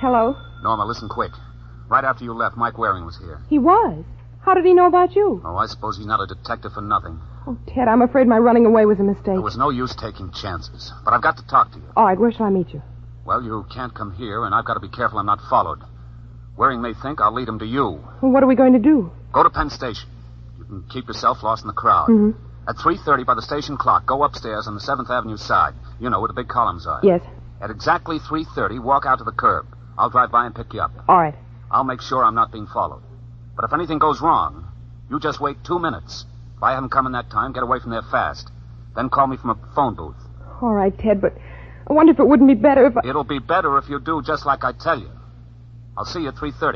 Hello? Norma, listen quick. Right after you left, Mike Waring was here. He was? How did he know about you? Oh, I suppose he's not a detective for nothing. Oh, Ted, I'm afraid my running away was a mistake. There was no use taking chances. But I've got to talk to you. All right, where shall I meet you? Well, you can't come here, and I've got to be careful I'm not followed. Waring may think I'll lead him to you. Well, what are we going to do? Go to Penn Station. You can keep yourself lost in the crowd. Mm-hmm. At 3:30 by the station clock, go upstairs on the 7th Avenue side. You know, where the big columns are. Yes. At exactly 3:30, walk out to the curb. I'll drive by and pick you up. All right. I'll make sure I'm not being followed. But if anything goes wrong, you just wait 2 minutes. If I haven't come in that time, get away from there fast. Then call me from a phone booth. All right, Ted, but I wonder if it wouldn't be better if I... It'll be better if you do just like I tell you. I'll see you at 3:30.